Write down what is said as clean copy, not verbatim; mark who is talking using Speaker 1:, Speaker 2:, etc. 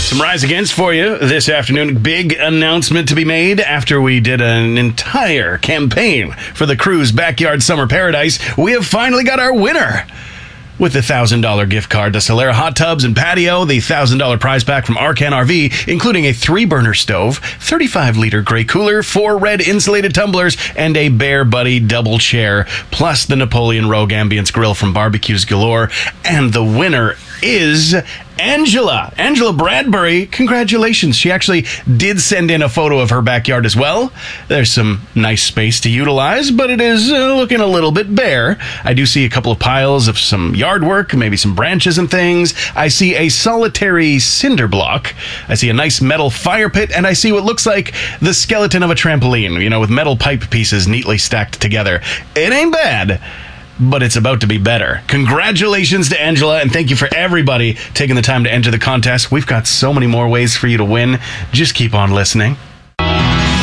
Speaker 1: Some Rise Against for you this afternoon. Big announcement to be made after we did an entire campaign for the Cruise Backyard Summer Paradise. We have finally got our winner. With the $1,000 gift card to Solera Hot Tubs and Patio, the $1,000 prize pack from Arcan RV, including a 3-burner stove, 35-liter gray cooler, 4 red insulated tumblers, and a Bear Buddy double chair, plus the Napoleon Rogue Ambience grill from Barbecues Galore. And the winner is Angela Bradbury. Congratulations. She actually did send in a photo of her backyard as well. There's some nice space to utilize, but it is looking a little bit bare. I do see a couple of piles of some yard work, maybe some branches and things. I see a solitary cinder block. I see a nice metal fire pit, and I see what looks like the skeleton of a trampoline, with metal pipe pieces neatly stacked together. It ain't bad, but it's about to be better. Congratulations to Angela, and thank you for everybody taking the time to enter the contest. We've got so many more ways for you to win. Just keep on listening.